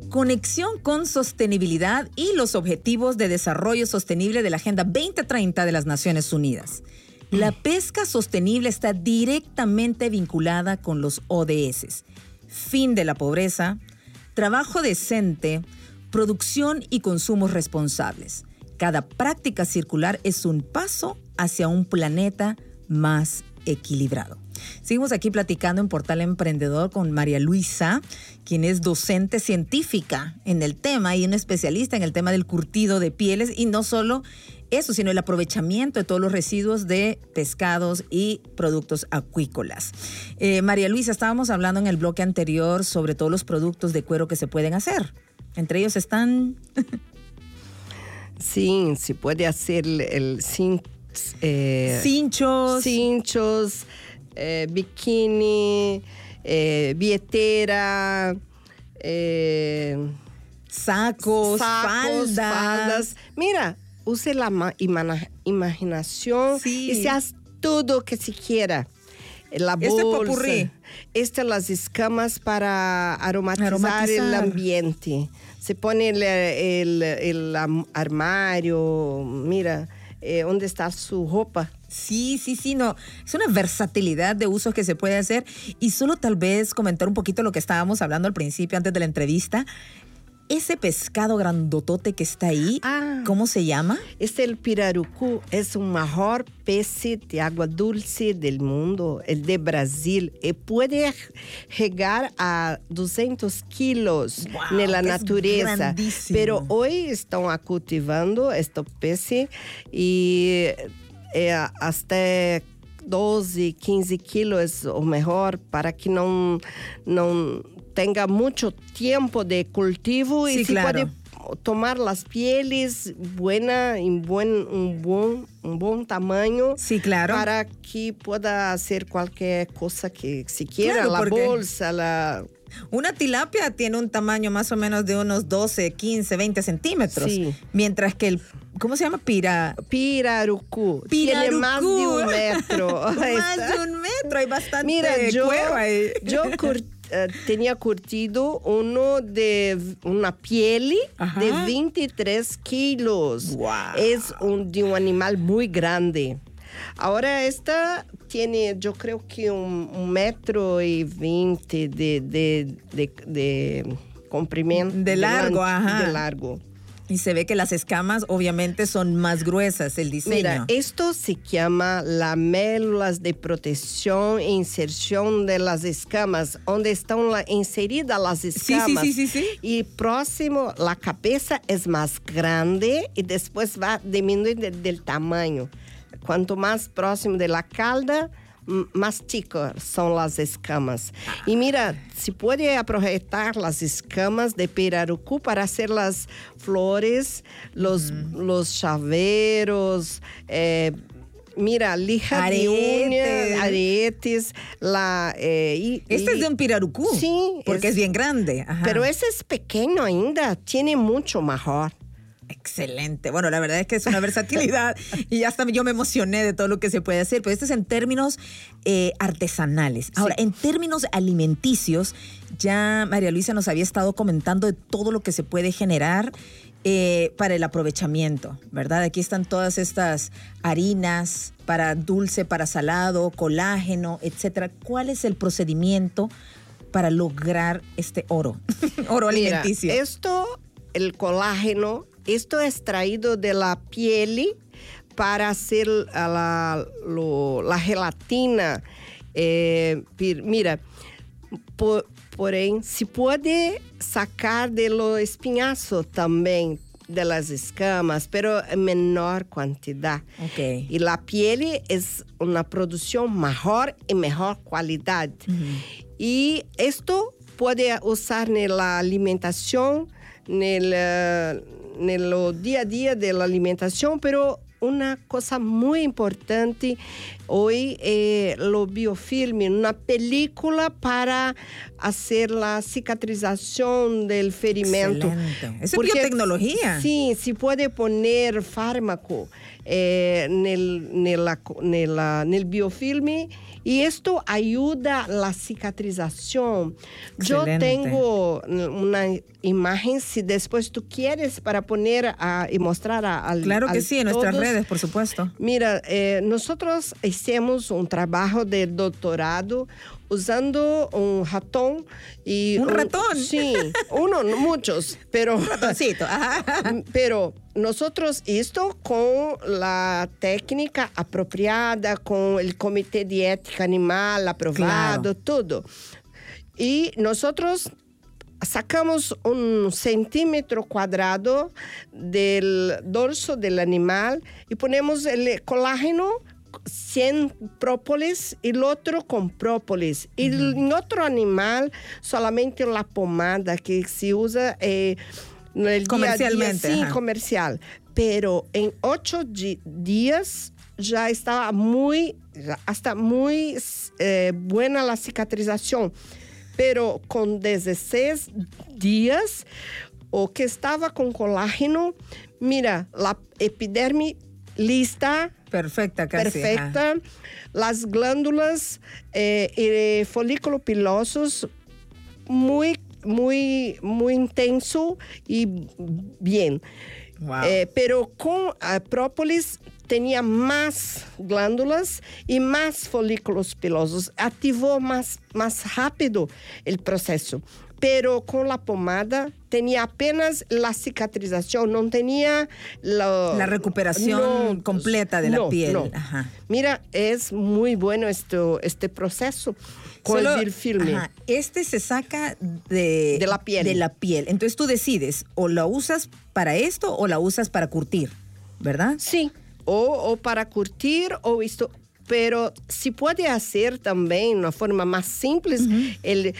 conexión con sostenibilidad y los objetivos de desarrollo sostenible de la Agenda 2030 de las Naciones Unidas. La pesca sostenible está directamente vinculada con los ODS. Fin de la pobreza, trabajo decente, producción y consumos responsables. Cada práctica circular es un paso hacia un planeta más equilibrado. Seguimos aquí platicando en Portal Emprendedor con María Luisa, quien es docente científica en el tema y una especialista en el tema del curtido de pieles, y no solo eso, sino el aprovechamiento de todos los residuos de pescados y productos acuícolas. María Luisa, estábamos hablando en el bloque anterior sobre todos los productos de cuero que se pueden hacer. Entre ellos están... Sí, se puede hacer cinchos, bikini, billetera, sacos, faldas. Mira, use la imaginación y se hace todo que se quiera. La bolsa, las escamas para aromatizar el ambiente. Se pone el armario, mira, ¿dónde está su ropa? Sí, no. Es una versatilidad de usos que se puede hacer. Y solo tal vez comentar un poquito lo que estábamos hablando al principio, antes de la entrevista. Ese pescado grandotote que está ahí, ¿cómo se llama? El pirarucu es el mejor pez de agua dulce del mundo, el de Brasil. Y puede llegar a 200 kilos en la naturaleza. Pero hoy están cultivando este pez y hasta 12, 15 kilos es o mejor para que no tenga mucho tiempo de cultivo y se puede tomar las pieles buena, en un buen tamaño, para que pueda hacer cualquier cosa que se quiera, la bolsa, Una tilapia tiene un tamaño más o menos de unos 12, 15, 20 centímetros. Sí. Mientras que ¿cómo se llama? Pirarucu. Tiene más de 1 metro. Más de 1 metro, hay bastante cuero ahí. Yo tenía curtido uno de una piel de 23 kilos. Wow. Es de un animal muy grande. Ahora esta tiene, yo creo que 1,20 de comprimento. De largo, de largo. Y se ve que las escamas obviamente son más gruesas, el diseño. Mira, esto se llama lamélulas de protección e inserción de las escamas, donde están inseridas las escamas. Sí. Y próximo, la cabeza es más grande y después va disminuyendo del tamaño. Cuanto más próximo de la calda, más chicas son las escamas. Y mira, se puede aprovechar las escamas de pirarucu para hacer las flores, los chaveros, mira, lija de uñas, aretes. Este es de un pirarucu. Sí. Porque es bien grande. Ajá. Pero ese es pequeño ainda, tiene mucho mejor. Excelente. Bueno, la verdad es que es una versatilidad y hasta yo me emocioné de todo lo que se puede hacer, pero esto es en términos artesanales. Ahora, en términos alimenticios, ya María Luisa nos había estado comentando de todo lo que se puede generar para el aprovechamiento, ¿verdad? Aquí están todas estas harinas para dulce, para salado, colágeno, etcétera. ¿Cuál es el procedimiento para lograr este oro alimenticio? Mira, el colágeno, esto es extraído de la piel para hacer la gelatina. Mira, porém, se puede sacar de los espinazos también de las escamas, pero en menor cantidad. Okay. Y la piel es una producción mejor y mejor calidad. Y esto puede usar en la alimentación, en el día a día de la alimentación, pero una cosa muy importante hoy lo biofilm, una película para hacer la cicatrización del ferimento. Excelente. Eso es biotecnología. Sí, se puede poner fármaco en el biofilm y esto ayuda a la cicatrización. Yo tengo una imagen, si después tú quieres, para poner y mostrar al Claro que sí, en nuestras redes, por supuesto. Mira, nosotros hicimos un trabajo de doctorado usando un ratón y ¿Un ratón? Sí, muchos, pero un ratoncito. Pero nosotros esto con la técnica apropiada, con el comité de ética animal aprobado, todo. Y nosotros sacamos 1 centímetro cuadrado del dorso del animal y ponemos el colágeno 100 própolis y el otro con própolis. Y en otro animal solamente la pomada que se usa comercialmente. Día a día, sí, comercial. Pero en 8 días ya estaba muy buena la cicatrización. Pero con 16 días, o que estaba con colágeno, mira, la epidermis lista. Perfecta, casi. Perfecta. Las glándulas y folículos pilosos muy intenso y bien. Wow. Pero con própolis tenía más glándulas y más folículos pilosos. Activó más rápido el proceso. Pero con la pomada tenía apenas la cicatrización, no tenía la recuperación completa de la piel. No. Ajá. Mira, es muy bueno este proceso con el biofilm. Este se saca de la piel. De la piel. Entonces tú decides, o la usas para esto o la usas para curtir, ¿verdad? Sí, o para curtir o esto. Pero se puede hacer también de una forma más simple el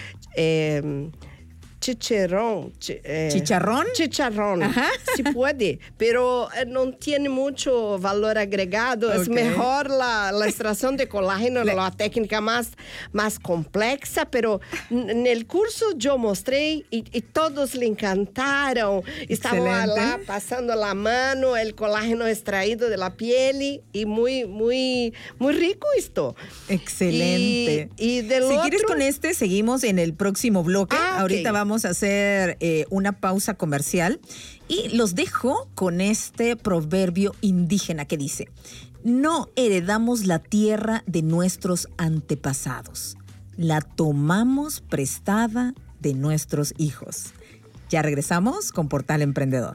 chicharrón. ¿Chicharrón? Chicharrón, sí puede, pero no tiene mucho valor agregado. Okay. Es mejor la extracción de colágeno, la técnica más compleja, pero en el curso yo mostré y todos le encantaron. Estaban lá pasando la mano, el colágeno extraído de la piel y muy rico esto. Excelente. Y del si otro, quieres con seguimos en el próximo bloque. Ahorita okay. Vamos a hacer una pausa comercial y los dejo con este proverbio indígena que dice: no heredamos la tierra de nuestros antepasados, la tomamos prestada de nuestros hijos. Ya regresamos con Portal Emprendedor.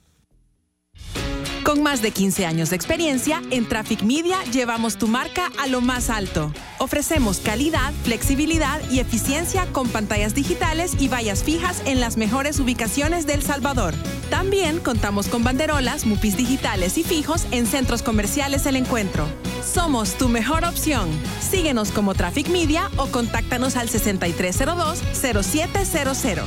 Con más de 15 años de experiencia, en Traffic Media llevamos tu marca a lo más alto. Ofrecemos calidad, flexibilidad y eficiencia con pantallas digitales y vallas fijas en las mejores ubicaciones de El Salvador. También contamos con banderolas, mupis digitales y fijos en centros comerciales El Encuentro. Somos tu mejor opción. Síguenos como Traffic Media o contáctanos al 6302-0700.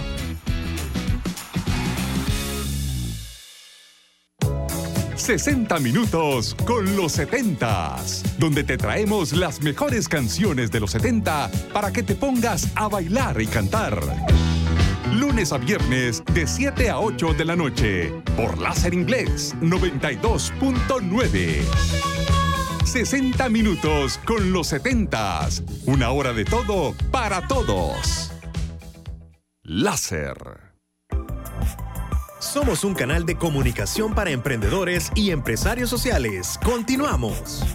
¡60 minutos con los 70s! Donde te traemos las mejores canciones de los 70 para que te pongas a bailar y cantar. Lunes a viernes de 7 a 8 de la noche por Láser Inglés 92.9. 60 minutos con los 70s. Una hora de todo para todos. Láser. Somos un canal de comunicación para emprendedores y empresarios sociales. Continuamos.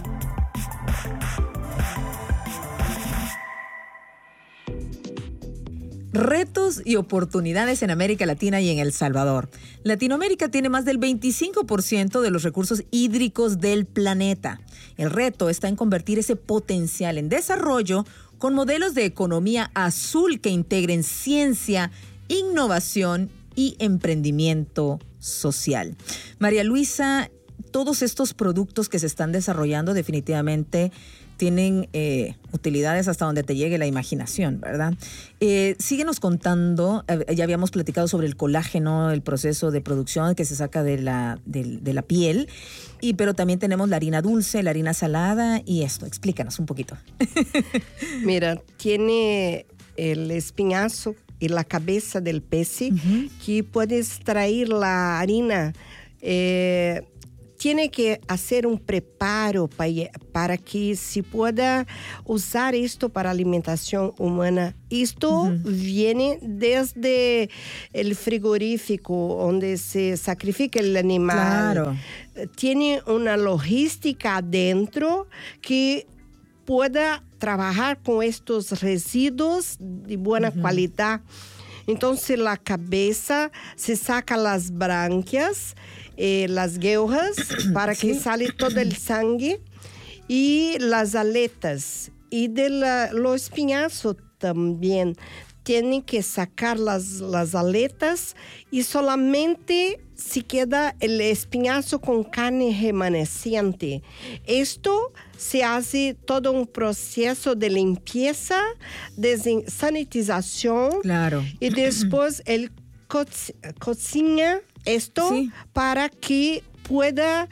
Retos y oportunidades en América Latina y en El Salvador. Latinoamérica tiene más del 25% de los recursos hídricos del planeta. El reto está en convertir ese potencial en desarrollo con modelos de economía azul que integren ciencia, innovación y emprendimiento social. María Luisa, todos estos productos que se están desarrollando definitivamente tienen utilidades hasta donde te llegue la imaginación, ¿verdad? Síguenos contando, ya habíamos platicado sobre el colágeno, el proceso de producción que se saca de la piel, pero también tenemos la harina dulce, la harina salada y esto. Explícanos un poquito. Mira, tiene el espinazo y la cabeza del pez que puede extraer la harina. Tiene que hacer un preparo para que se pueda usar esto para alimentación humana. Esto viene desde el frigorífico donde se sacrifica el animal. Claro. Tiene una logística adentro que pueda trabajar con estos residuos de buena calidad. Entonces la cabeza se saca las branquias, las gueujas para que sale todo el sangre y las aletas y los espinazos también. Tienen que sacar las aletas y solamente se queda el espinazo con carne remanescente. Esto se hace todo un proceso de limpieza, de sanitización. Claro. Y después él cocina esto para que pueda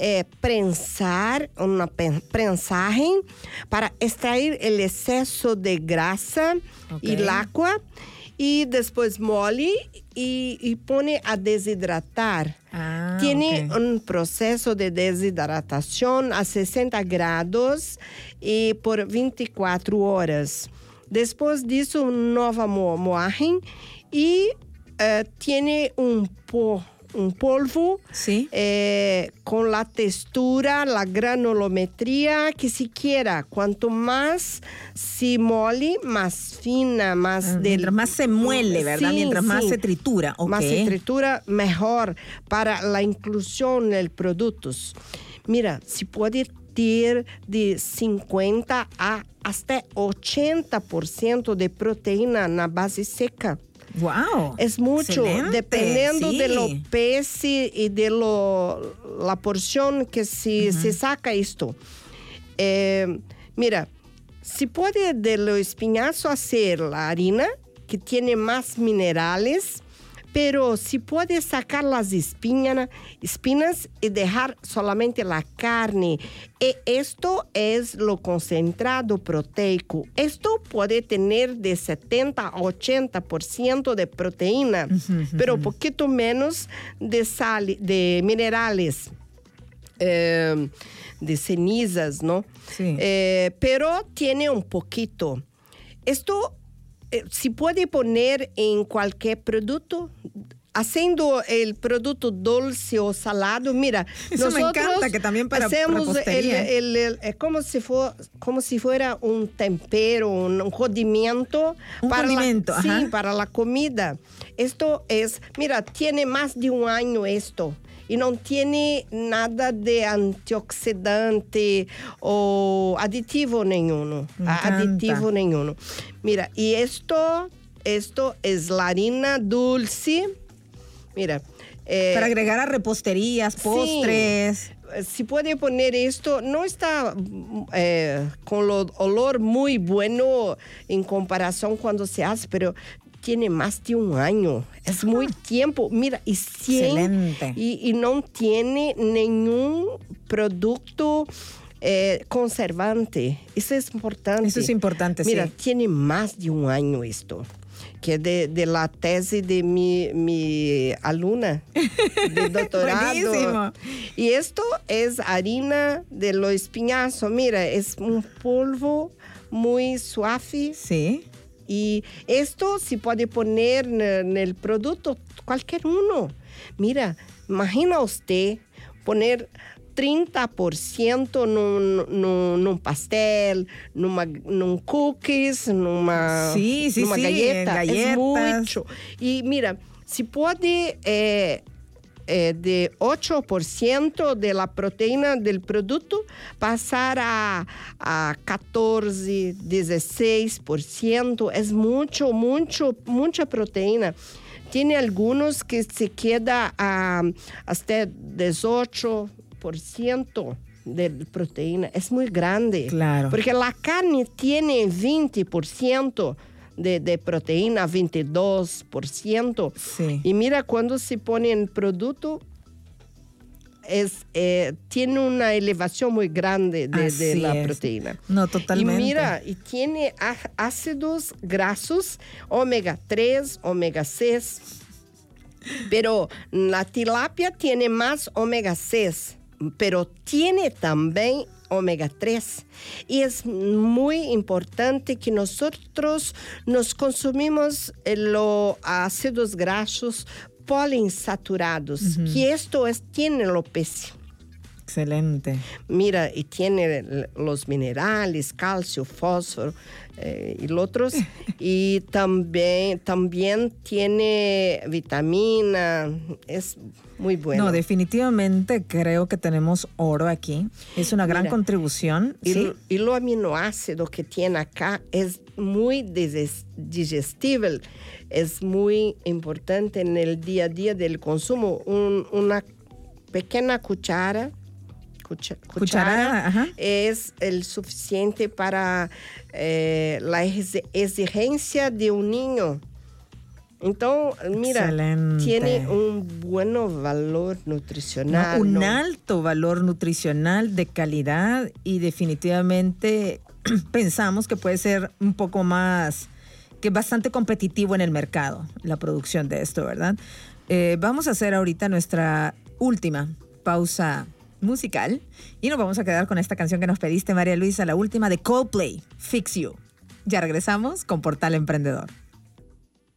prensar una prensaje para extraer el exceso de grasa y el agua. Y después mole y pone a deshidratar. Tiene un proceso de deshidratación a 60 grados y por 24 horas. Después de eso, una nueva moagem y tiene un polvo con la textura, la granulometría que se quiera. Cuanto más se mole, más fina, más mientras más se muele, ¿verdad? Mientras más se tritura. Más se tritura, mejor para la inclusión de productos. Mira, se puede ter de 50 a hasta 80% de proteína na base seca. Wow. Es mucho, dependiendo de lo peso y de la porción que se saca esto. Mira, se puede de lo espinazo hacer la harina, que tiene más minerales, pero se puede sacar las espinas y dejar solamente la carne. Y esto es lo concentrado proteico. Esto puede tener de 70 a 80% de proteína, pero un poquito menos de sal, de minerales, de cenizas, ¿no? Sí. Pero tiene un poquito. Esto se puede poner en cualquier producto, haciendo el producto dulce o salado. Mira, eso nosotros me encanta, que también para hacemos repostería. como si fuera un tempero, un condimento. Para la comida. Esto es, mira, tiene más de un año esto. Y no tiene nada de antioxidante o aditivo ninguno. Mira, y esto es la harina dulce. Mira. Para agregar a reposterías, postres. Se puede poner esto, no está con el olor muy bueno en comparación cuando se hace, pero tiene más de un año. Es muy tiempo. Mira, Excelente. Y no tiene ningún producto conservante. Eso es importante. Eso es importante, Mira, tiene más de un año esto. Que de la tesis de mi aluna de doctorado. Buenísimo. Y esto es harina de lo espinazo. Mira, es un polvo muy suave. Sí. Y esto se puede poner en el producto, cualquier uno. Mira, imagina usted poner 30% num pastel, num cookies, numa galleta. Es mucho. Y mira, se puede de 8% de la proteína del producto pasar a 14, 16%. Es mucha proteína. Tiene algunos que se queda hasta 18%. de proteína es muy grande. Claro. Porque la carne tiene 20% de proteína, 22%. Sí. Y mira, cuando se pone en producto, tiene una elevación muy grande de la proteína. No, totalmente. Y mira, y tiene ácidos grasos, omega 3, omega 6. Pero la tilapia tiene más omega 6, pero tiene también omega 3. Y es muy importante que nosotros nos consumimos los ácidos grasos poliinsaturados, que esto tiene los peces. Excelente. Mira, y tiene los minerales, calcio, fósforo y los otros. Y también tiene vitamina. Es muy bueno. No, definitivamente creo que tenemos oro aquí. Es una gran contribución. ¿Sí? Y los aminoácidos que tiene acá es muy digestible. Es muy importante en el día a día del consumo. Una pequeña cuchara Ajá. es el suficiente para la exigencia de un niño. Entonces, mira, excelente. Tiene un buen valor nutricional. Un alto valor nutricional de calidad y definitivamente pensamos que puede ser un poco más, que bastante competitivo en el mercado, la producción de esto, ¿verdad? Vamos a hacer ahorita nuestra última pausa musical y nos vamos a quedar con esta canción que nos pediste, María Luisa, la última de Coldplay, Fix You. Ya regresamos con Portal Emprendedor.